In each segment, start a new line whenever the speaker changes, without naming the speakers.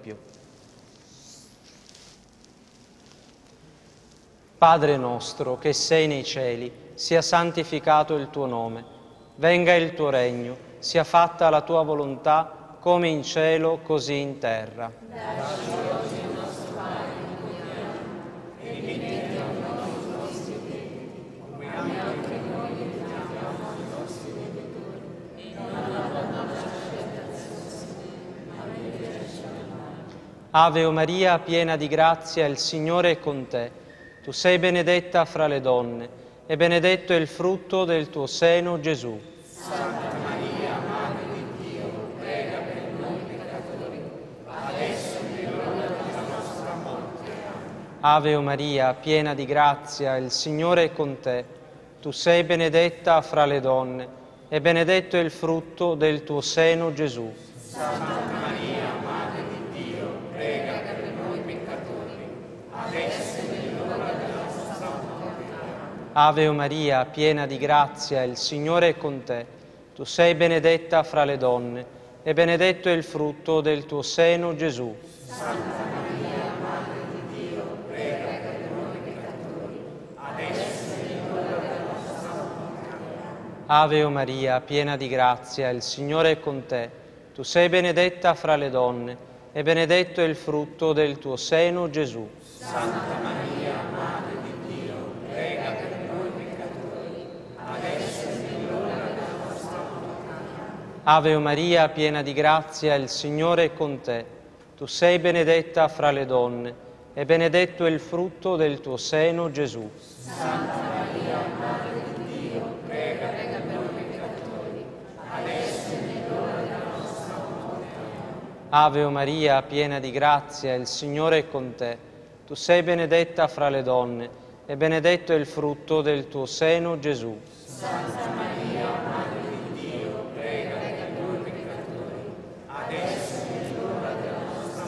Tempio. Padre nostro che sei nei cieli, sia santificato il tuo nome, venga il tuo regno, sia fatta la tua volontà, come in cielo, così in terra.
Dacci oggi il nostro pane quotidiano e rimetti a noi i nostri debiti, come anche noi rimettiamo ai nostri debitori. E non abbandonarci nella tentazione, ma liberaci dal male.
Ave o Maria, piena di grazia, il Signore è con te. Tu sei benedetta fra le donne, e benedetto è il frutto del tuo seno, Gesù.
Santa Maria, Madre di Dio, prega per noi peccatori, adesso e nell'ora della nostra morte.
Ave o Maria, piena di grazia, il Signore è con te. Tu sei benedetta fra le donne, e benedetto è il frutto del tuo seno, Gesù.
Santa Maria, Madre di Dio, prega per noi peccatori, adesso e nell'ora della nostra morte.
Ave o Maria, piena di grazia, il Signore è con te. Tu sei benedetta fra le donne, e benedetto è il frutto del tuo seno, Gesù.
Santa Maria, Madre di Dio, prega per noi peccatori, adesso e nell'ora della nostra morte.
Ave o Maria, piena di grazia, il Signore è con te. Tu sei benedetta fra le donne, e benedetto è il frutto del tuo seno, Gesù.
Santa Maria, Madre di Dio, prega per noi peccatori, adesso e nell'ora della nostra morte.
Ave o Maria, piena di grazia, il Signore è con te. Tu sei benedetta fra le donne, e benedetto è il frutto del tuo seno, Gesù.
Santa Maria, Madre di Dio, prega per noi peccatori, adesso e nell'ora della nostra morte.
Ave o Maria, piena di grazia, il Signore è con te. Tu sei benedetta fra le donne, e benedetto è il frutto del tuo seno, Gesù.
Santa Maria, Madre di Dio, prega per noi peccatori, adesso e nell'ora della nostra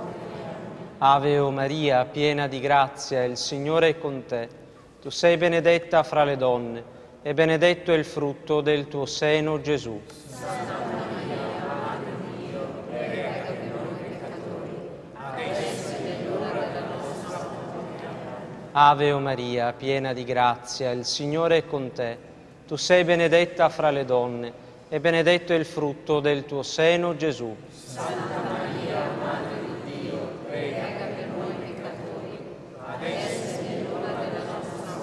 morte.
Ave o Maria, piena di grazia, il Signore è con te. Tu sei benedetta fra le donne, e benedetto è il frutto del tuo seno, Gesù.
Santa Maria, Madre di Dio, prega per noi peccatori, adesso e nell'ora della nostra morte.
Ave o Maria, piena di grazia, il Signore è con te. Tu sei benedetta fra le donne, e benedetto è il frutto del tuo seno, Gesù.
Santa Maria, Madre di Dio, prega per noi peccatori, adesso e nell'ora della nostra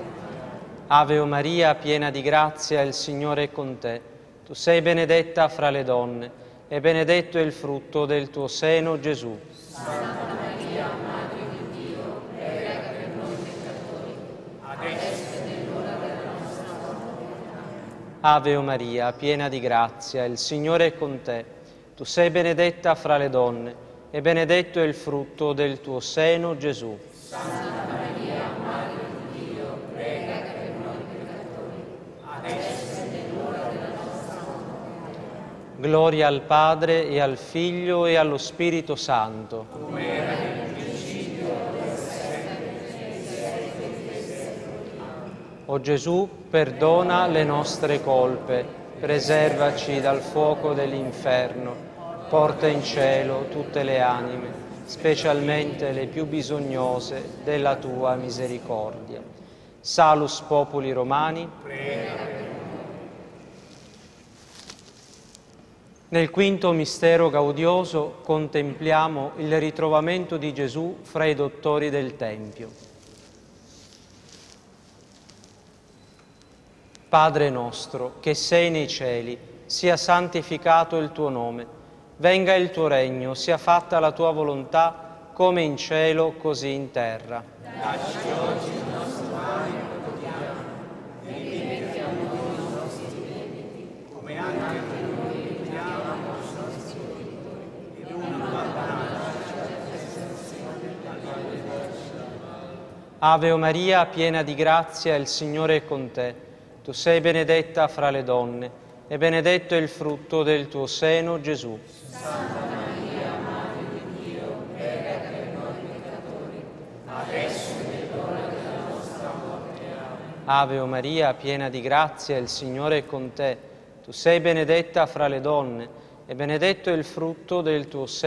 morte.
Ave o Maria, piena di grazia, il Signore è con te. Tu sei benedetta fra le donne, e benedetto è il frutto del tuo seno, Gesù.
Santa Maria, Madre di Dio, prega per noi peccatori, adesso e nell'ora della nostra morte.
Ave o Maria, piena di grazia, il Signore è con te. Tu sei benedetta fra le donne, e benedetto è il frutto del tuo seno, Gesù.
Santa Maria, Madre di Dio, prega per noi peccatori, adesso e nell'ora della nostra morte.
Gloria al Padre e al Figlio e allo Spirito Santo.
Come era nel principio, ora e sempre.
O Gesù, perdona le nostre colpe, preservaci dal fuoco dell'inferno, porta in cielo tutte le anime, specialmente le più bisognose della tua misericordia. Salus populi Romani. Nel quinto mistero gaudioso contempliamo il ritrovamento di Gesù fra i dottori del Tempio. Padre nostro, che sei nei cieli, sia santificato il tuo nome, venga il tuo regno, sia fatta la tua volontà, come in cielo, così in terra.
Dacci oggi il nostro pane quotidiano e rimetti a noi i nostri debiti, come anche noi rimettiamo ai nostri debitori, e non abbandonarci nella tentazione, ma liberaci dal male.
Ave o Maria, piena di grazia, il Signore è con te. Tu sei benedetta fra le donne, e benedetto è il frutto del tuo seno, Gesù.
Santa Maria, Madre di Dio, prega per noi peccatori, adesso e nell'ora della nostra morte. Amen.
Ave o Maria, piena di grazia, il Signore è con te. Tu sei benedetta fra le donne, e benedetto è il frutto del tuo seno,